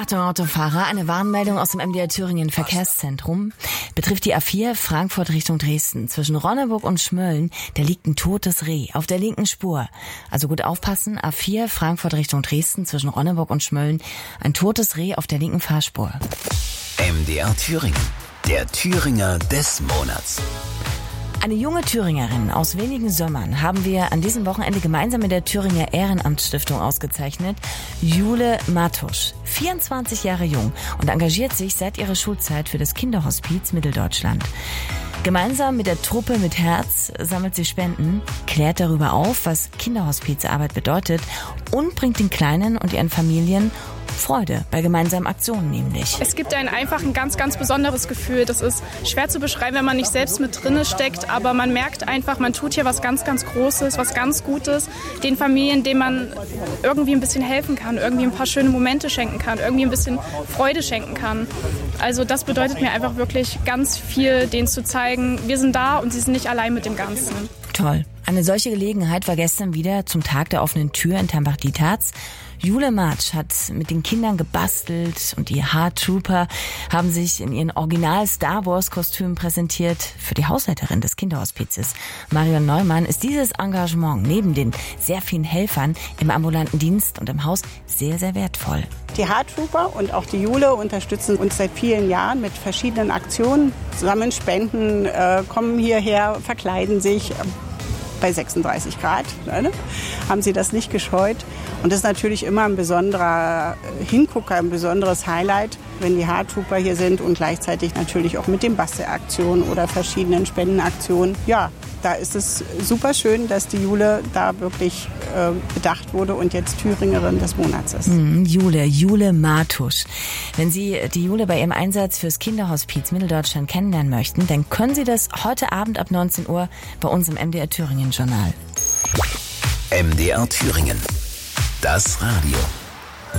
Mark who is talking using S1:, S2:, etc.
S1: Achtung Autofahrer, eine Warnmeldung aus dem MDR Thüringen Verkehrszentrum. Betrifft die A4 Frankfurt Richtung Dresden. Zwischen Ronneburg und Schmölln, da liegt ein totes Reh auf der linken Spur. Also gut aufpassen, A4 Frankfurt Richtung Dresden zwischen Ronneburg und Schmölln. Ein totes Reh auf der linken Fahrspur.
S2: MDR Thüringen, der Thüringer des Monats.
S1: Eine junge Thüringerin aus wenigen Sömmern haben wir an diesem Wochenende gemeinsam mit der Thüringer Ehrenamtsstiftung ausgezeichnet. Jule Matusch, 24 Jahre jung und engagiert sich seit ihrer Schulzeit für das Kinderhospiz Mitteldeutschland. Gemeinsam mit der Truppe mit Herz sammelt sie Spenden, klärt darüber auf, was Kinderhospizarbeit bedeutet und bringt den Kleinen und ihren Familien Freude bei gemeinsamen Aktionen nämlich.
S3: Es gibt einen einfach ein ganz, ganz besonderes Gefühl. Das ist schwer zu beschreiben, wenn man nicht selbst mit drinne steckt, aber man merkt einfach, man tut hier was ganz, ganz Großes, was ganz Gutes. Den Familien, denen man irgendwie ein bisschen helfen kann, irgendwie ein paar schöne Momente schenken kann, irgendwie ein bisschen Freude schenken kann. Also das bedeutet mir einfach wirklich ganz viel, denen zu zeigen, wir sind da und sie sind nicht allein mit dem Ganzen.
S1: Toll. Eine solche Gelegenheit war gestern wieder zum Tag der offenen Tür in Tambach-Dietharz. Jule Martsch hat mit den Kindern gebastelt und die H-Trooper haben sich in ihren Original-Star-Wars-Kostümen präsentiert. Für die Hausleiterin des Kinderhospizes, Marion Neumann, ist dieses Engagement neben den sehr vielen Helfern im ambulanten Dienst und im Haus sehr, sehr wertvoll.
S4: Die H-Trooper und auch die Jule unterstützen uns seit vielen Jahren mit verschiedenen Aktionen, sammeln Spenden, kommen hierher, verkleiden sich. Bei 36 Grad haben sie das nicht gescheut. Und das ist natürlich immer ein besonderer Hingucker, ein besonderes Highlight, wenn die H-Trooper hier sind und gleichzeitig natürlich auch mit den Bastelaktionen oder verschiedenen Spendenaktionen. Ja, da ist es super schön, dass die Jule da wirklich bedacht wurde und jetzt Thüringerin des Monats ist.
S1: Jule Matusch. Wenn Sie die Jule bei ihrem Einsatz fürs Kinderhospiz Mitteldeutschland kennenlernen möchten, dann können Sie das heute Abend ab 19 Uhr bei uns im MDR Thüringen Journal.
S2: MDR Thüringen, das Radio.